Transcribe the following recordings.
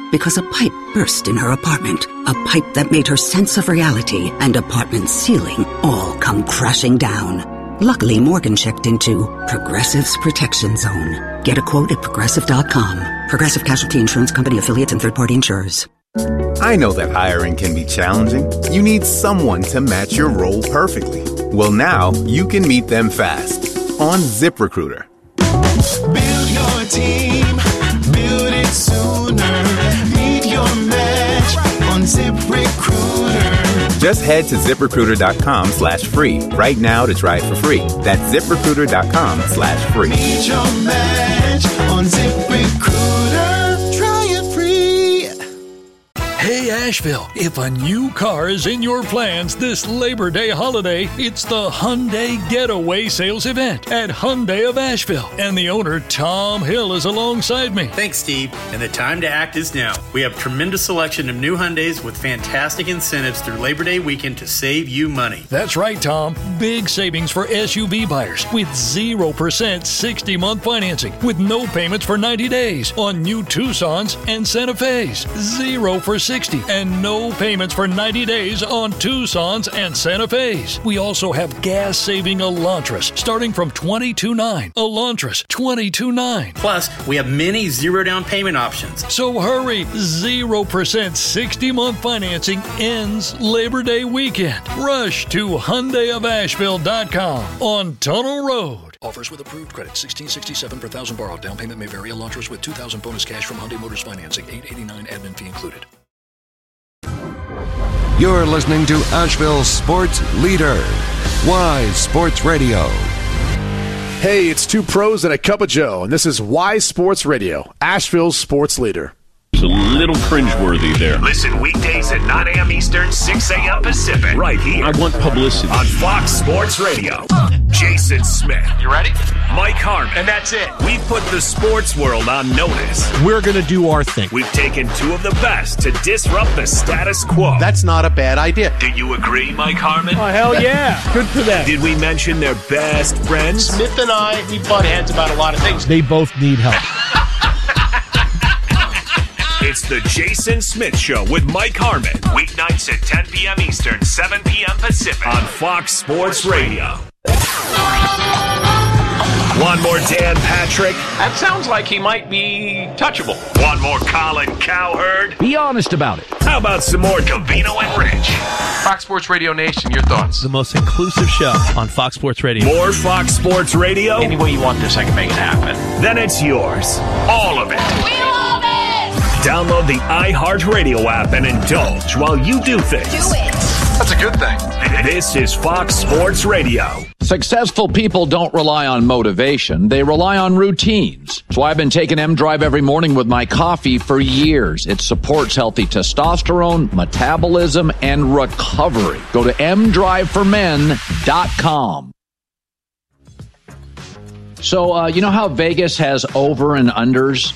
because a pipe burst in her apartment. A pipe that made her sense of reality and apartment ceiling all come crashing down. Luckily, Morgan checked into Progressive's Protection Zone. Get a quote at Progressive.com. Progressive Casualty Insurance Company, affiliates, and third-party insurers. I know that hiring can be challenging. You need someone to match your role perfectly. Well, now you can meet them fast on ZipRecruiter. Build your team, build it sooner. Meet your match on ZipRecruiter. Just head to ZipRecruiter.com/free right now to try it for free. That's ZipRecruiter.com/free. Meet your match on ZipRecruiter. Try it free. Hey Asheville, if a new car is in your plans this Labor Day holiday, it's the Hyundai Getaway Sales Event at Hyundai of Asheville. And the owner, Tom Hill, is alongside me. Thanks, Steve. And the time to act is now. We have tremendous selection of new Hyundais with fantastic incentives through Labor Day weekend to save you money. That's right, Tom. Big savings for SUV buyers with 0% 60-month financing with no payments for 90 days on new Tucsons and Santa Fe's. 0 for 60 and no payments for 90 days on Tucsons and Santa Fe's. We also have gas-saving Elantras starting from $22,900. Elantras, $22,900. Plus, we have many zero down payment options. So hurry, 0% 60-month financing ends Labor Day weekend. Rush to HyundaiofAsheville.com on Tunnel Road. Offers with approved credit, $1,667 per thousand borrowed. Down payment may vary. Elantras with $2,000 bonus cash from Hyundai Motors Financing. $889 admin fee included. You're listening to Asheville's sports leader, Wise Sports Radio. Hey, it's two pros and a cup of Joe, and this is Wise Sports Radio, Asheville's sports leader. It's a little cringeworthy there. Listen weekdays at 9 a.m. Eastern, 6 a.m. Pacific. Right here. I want publicity. On Fox Sports Radio. Jason Smith. You ready? Mike Harmon. And that's it. We've put the sports world on notice. We're going to do our thing. We've taken two of the best to disrupt the status quo. That's not a bad idea. Do you agree, Mike Harmon? Oh, hell yeah. Good for them. Did we mention their best friends? Smith and I, we butt heads about a lot of things. They both need help. It's the Jason Smith Show with Mike Harmon. Weeknights at 10 p.m. Eastern, 7 p.m. Pacific. On Fox Sports Radio. One more Dan Patrick. That sounds like he might be touchable. One more Colin Cowherd. Be honest about it. How about some more Covino and Rich? Fox Sports Radio Nation, your thoughts? The most inclusive show on Fox Sports Radio. More Fox Sports Radio? Any way you want this, I can make it happen. Then it's yours. All of it. We love it! Download the iHeartRadio app and indulge while you do things. Do it! That's a good thing. This is Fox Sports Radio. Successful people don't rely on motivation. They rely on routines. That's why I've been taking M-Drive every morning with my coffee for years. It supports healthy testosterone, metabolism, and recovery. Go to mdriveformen.com. So, you know how Vegas has over and unders?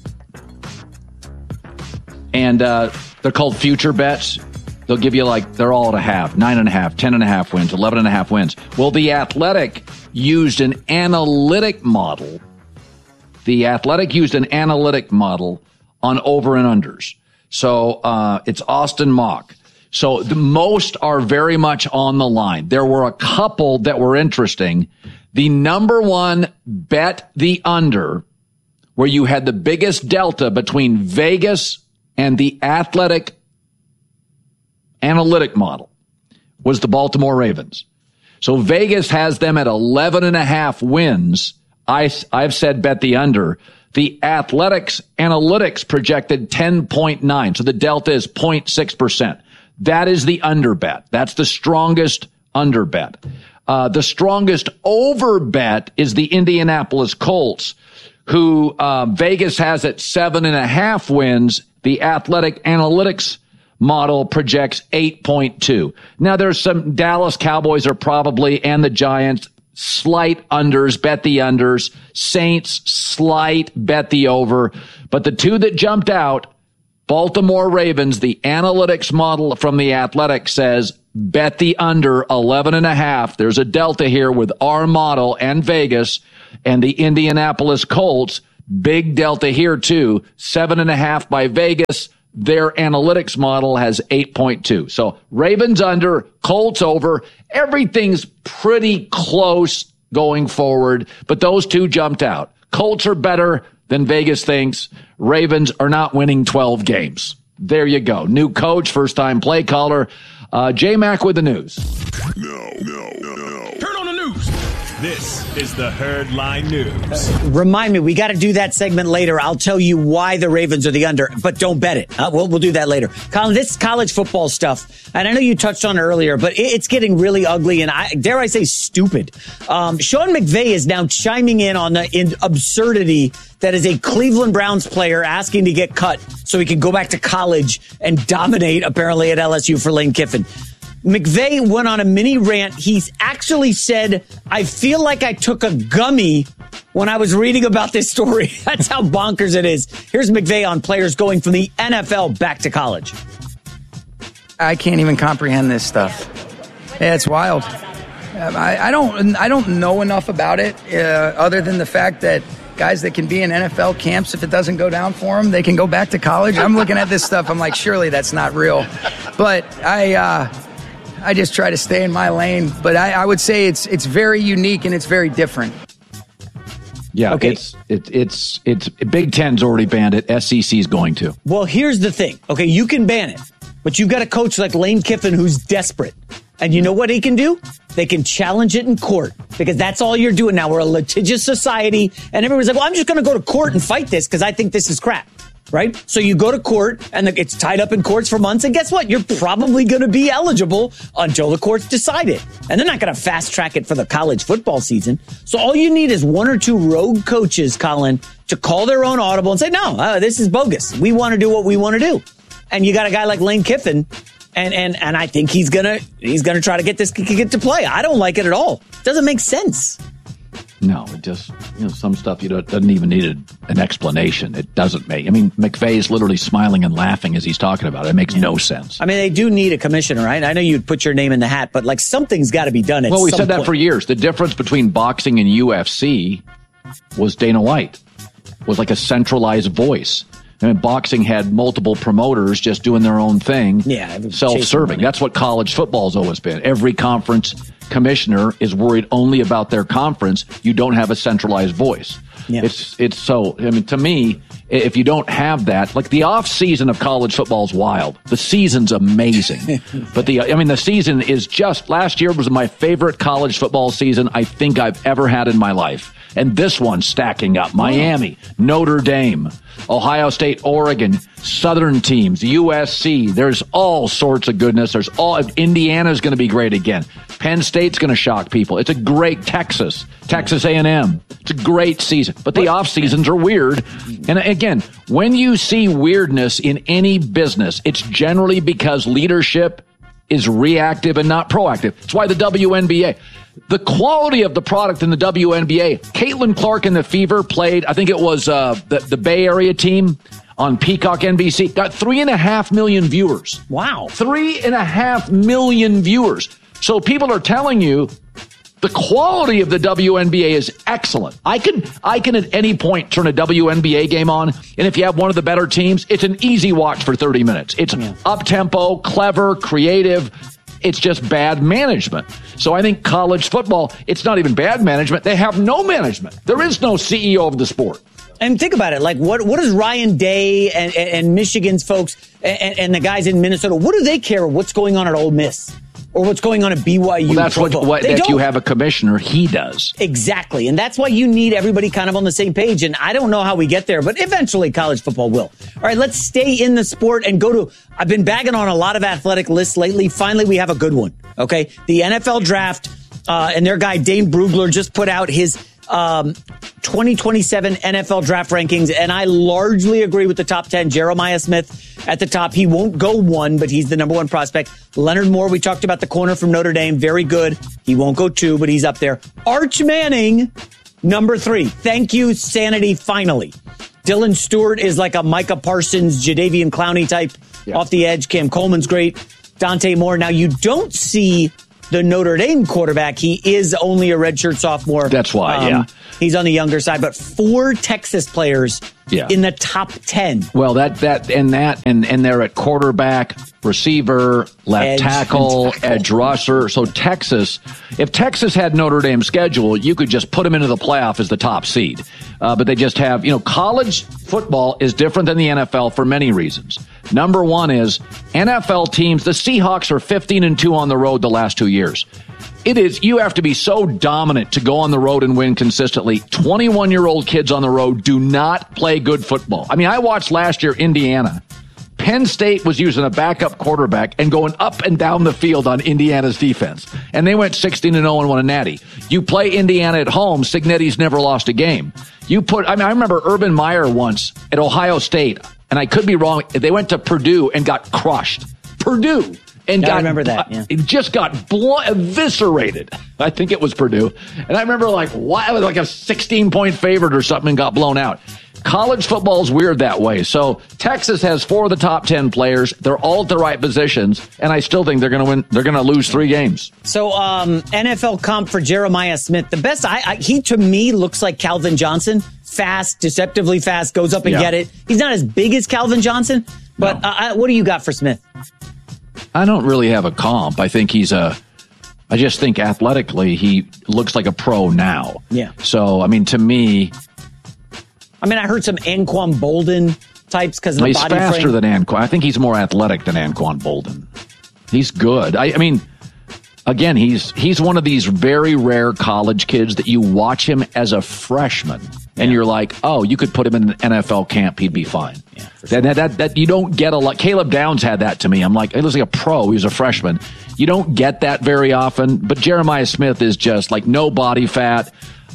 And they're called future bets. They'll give you they're all at a half, 9.5, 10.5 wins, 11.5 wins. Well, The Athletic used an analytic model. The Athletic used an analytic model on over and unders. So it's Austin Mock. So the most are very much on the line. There were a couple that were interesting. The number one bet the under, where you had the biggest delta between Vegas and the Athletic analytic model, was the Baltimore Ravens. So Vegas has them at 11.5 wins. I've said bet the under. The Athletics analytics projected 10.9. So the delta is 0.6%. That is the under bet. That's the strongest under bet. The strongest over bet is the Indianapolis Colts, who Vegas has at 7.5 wins. The Athletic analytics model projects 8.2. Now there's some Dallas Cowboys are probably, and the Giants, slight unders, bet the unders. Saints, slight, bet the over. But the two that jumped out, Baltimore Ravens, the analytics model from the Athletic says bet the under 11.5. There's a delta here with our model and Vegas, and the Indianapolis Colts Big delta here, too. 7.5 by Vegas. Their analytics model has 8.2. So Ravens under, Colts over. Everything's pretty close going forward, but those two jumped out. Colts are better than Vegas thinks. Ravens are not winning 12 games. There you go. New coach, first-time play caller. J-Mac with the news. No. Turn on the news. This is the Herd Line News. Remind me, we got to do that segment later. I'll tell you why the Ravens are the under, but don't bet it. We'll do that later. Colin, this college football stuff, and I know you touched on it earlier, but it's getting really ugly and, dare I say, stupid. Sean McVay is now chiming in on the absurdity that is a Cleveland Browns player asking to get cut so he can go back to college and dominate, apparently, at LSU for Lane Kiffin. McVay went on a mini rant. He's actually said, I feel like I took a gummy when I was reading about this story. That's how bonkers it is. Here's McVay on players going from the NFL back to college. I can't even comprehend this stuff. Yeah, it's wild. I don't know enough about it other than the fact that guys that can be in NFL camps, if it doesn't go down for them, they can go back to college. I'm looking at this stuff. I'm like, surely that's not real. But I just try to stay in my lane, but I would say it's very unique and it's very different. Yeah, okay. It's Big Ten's already banned it. SEC's going to. Well, here's the thing. Okay, you can ban it, but you've got a coach like Lane Kiffin who's desperate. And you know what he can do? They can challenge it in court because that's all you're doing now. We're a litigious society, and everyone's like, well, I'm just going to go to court and fight this because I think this is crap. Right? So you go to court and it's tied up in courts for months. And guess what? You're probably going to be eligible until the courts decide it. And they're not going to fast track it for the college football season. So all you need is one or two rogue coaches, Colin, to call their own audible and say, no, this is bogus. We want to do what we want to do. And you got a guy like Lane Kiffin. And I think he's going to try to get this get to play. I don't like it at all. It doesn't make sense. No, it just, some stuff doesn't even need an explanation. It doesn't make. I mean, McVay is literally smiling and laughing as he's talking about it. It makes no sense. I mean, they do need a commissioner, right? I know you'd put your name in the hat, but like something's got to be done. Well, we said that for years. The difference between boxing and UFC was Dana White was like a centralized voice. I mean, boxing had multiple promoters just doing their own thing, self-serving. That's what college football's always been. Every conference commissioner is worried only about their conference. You don't have a centralized voice. Yeah. It's so, I mean, to me, if you don't have that, like the off season of college football is wild. The season's amazing. But the season is just, last year was my favorite college football season I think I've ever had in my life. And this one's stacking up. Miami, Notre Dame, Ohio State, Oregon, Southern teams, USC. There's all sorts of goodness. Indiana's going to be great again. Penn State's going to shock people. It's a great Texas A&M. It's a great season. But the off seasons are weird. And again, when you see weirdness in any business, it's generally because leadership is reactive and not proactive. That's why the WNBA. The quality of the product in the WNBA, Caitlin Clark and the Fever played, I think it was the Bay Area team on Peacock NBC, got 3.5 million viewers. Wow. 3.5 million viewers. So people are telling you the quality of the WNBA is excellent. I can at any point turn a WNBA game on, and if you have one of the better teams, it's an easy watch for 30 minutes. It's up-tempo, clever, creative. It's just bad management. So I think college football, it's not even bad management. They have no management. There is no CEO of the sport. And think about it. Like, what does Ryan Day and Michigan's folks and the guys in Minnesota, what do they care what's going on at Ole Miss? Or what's going on at BYU? Well, that's what if you have a commissioner, he does. Exactly. And that's why you need everybody kind of on the same page. And I don't know how we get there, but eventually college football will. All right, let's stay in the sport and go to, I've been bagging on a lot of athletic lists lately. Finally, we have a good one. Okay. The NFL draft, and their guy, Dane Brugler, just put out his 2027 NFL draft rankings, and I largely agree with the top 10. Jeremiah Smith at the top. He won't go 1, but he's the number 1 prospect. Leonard Moore, we talked about the corner from Notre Dame. Very good. He won't go 2, but he's up there. Arch Manning, number 3. Thank you, sanity, finally. Dylan Stewart is like a Micah Parsons, Jadeveon Clowney type off the edge. Cam Coleman's great. Dante Moore. Now, you don't see the Notre Dame quarterback, he is only a redshirt sophomore. That's why, he's on the younger side. But 4 Texas players in the top 10. Well, and they're at quarterback, receiver, left tackle, edge rusher. So Texas, if Texas had Notre Dame's schedule, you could just put them into the playoff as the top seed. But they just have, college football is different than the NFL for many reasons. Number one is NFL teams, the Seahawks are 15-2 on the road the last 2 years. You have to be so dominant to go on the road and win consistently. 21-year-old kids on the road do not play good football. I mean, I watched last year Indiana. Penn State was using a backup quarterback and going up and down the field on Indiana's defense. And they went 16-0 and won a natty. You play Indiana at home, Cignetti's never lost a game. I remember Urban Meyer once at Ohio State, and I could be wrong, they went to Purdue and got crushed. Purdue. And I remember that. Yeah. It just got eviscerated. I think it was Purdue. And I remember why it was like a 16-point favorite or something and got blown out. College football is weird that way. So Texas has 4 of the top 10 players. They're all at the right positions, and I still think they're going to win. They're going to lose 3 games. So NFL comp for Jeremiah Smith. The best, he to me looks like Calvin Johnson. Fast, deceptively fast, goes up and get it. He's not as big as Calvin Johnson, but what do you got for Smith? I don't really have a comp. I think I just think athletically he looks like a pro now. Yeah. So, I mean, to me, I heard some Anquan Bolden types because of the body frame. He's faster than Anquan. I think he's more athletic than Anquan Bolden. He's good. I mean, again, he's one of these very rare college kids that you watch him as a freshman and you're like, oh, you could put him in an NFL camp, he'd be fine. Yeah, sure. That you don't get a lot. Caleb Downs had that to me. I'm like, he looks like a pro. He was a freshman. You don't get that very often. But Jeremiah Smith is just like no body fat.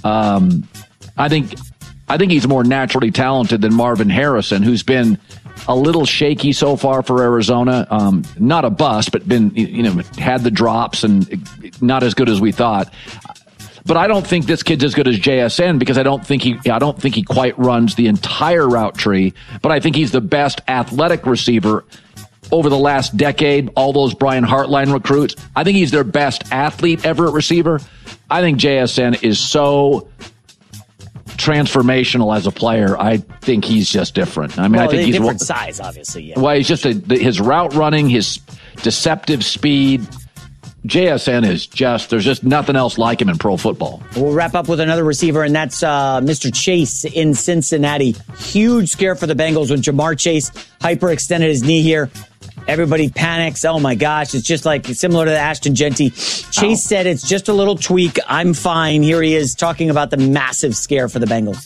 I think he's more naturally talented than Marvin Harrison, who's been a little shaky so far for Arizona. Not a bust, but been had the drops and not as good as we thought. But I don't think this kid's as good as JSN because I don't think he quite runs the entire route tree. But I think he's the best athletic receiver over the last decade. All those Brian Hartline recruits, I think he's their best athlete ever at receiver. I think JSN is so transformational as a player. I think he's just different. I think he's different size, obviously. Yeah. Well, he's just his route running, his deceptive speed. JSN is there's just nothing else like him in pro football. We'll wrap up with another receiver, and that's Mr. Chase in Cincinnati. Huge scare for the Bengals when Jamar Chase hyperextended his knee here. Everybody panics. Oh, my gosh. It's just similar to the Ashton Genty. Chase said it's just a little tweak. I'm fine. Here he is talking about the massive scare for the Bengals.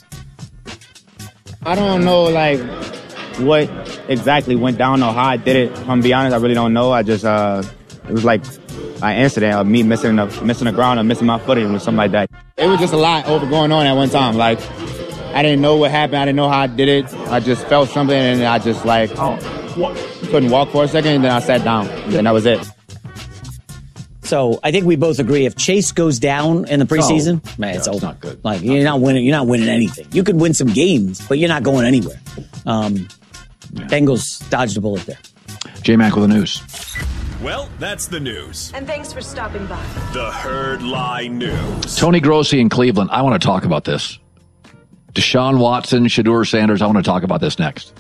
I don't know, what exactly went down or how I did it. If I'm going to be honest, I really don't know. I just, it was like an incident of me missing the ground or missing my footing or something like that. It was just a lot going on at one time. I didn't know what happened. I didn't know how I did it. I just felt something and I just couldn't walk for a second, and then I sat down, and that was it. So I think we both agree if Chase goes down in the preseason, it's over. Not good. You're not winning. You're not winning anything. You could win some games, but you're not going anywhere. Bengals dodged a bullet there. J-Mac with the news. Well, that's the news. And thanks for stopping by. The Herd Lie News. Tony Grossi in Cleveland. I want to talk about this. Deshaun Watson, Shedeur Sanders. I want to talk about this next.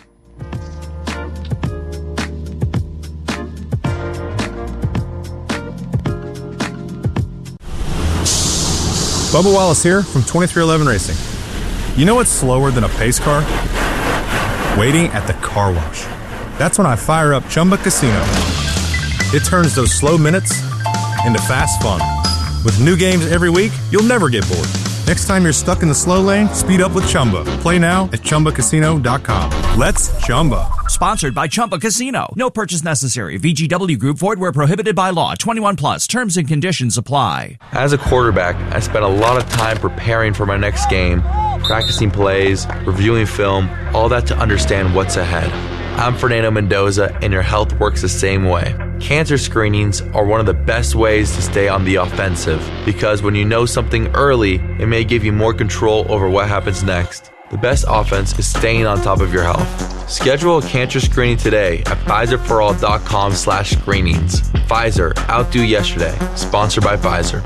Bubba Wallace here from 2311 Racing. You know what's slower than a pace car? Waiting at the car wash. That's when I fire up Chumba Casino. It turns those slow minutes into fast fun. With new games every week, you'll never get bored. Next time you're stuck in the slow lane, speed up with Chumba. Play now at ChumbaCasino.com. Let's Chumba. Sponsored by Chumba Casino. No purchase necessary. VGW Group. Void where prohibited by law. 21 plus. Terms and conditions apply. As a quarterback, I spent a lot of time preparing for my next game, practicing plays, reviewing film, all that to understand what's ahead. I'm Fernando Mendoza, and your health works the same way. Cancer screenings are one of the best ways to stay on the offensive because when you know something early, it may give you more control over what happens next. The best offense is staying on top of your health. Schedule a cancer screening today at PfizerForAll.com/screenings. Pfizer, outdo yesterday. Sponsored by Pfizer.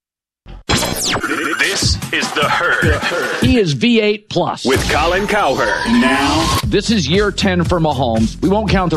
This is The Herd. He is V8 plus With Colin Cowherd. Now, this is year 10 for Mahomes. We won't count the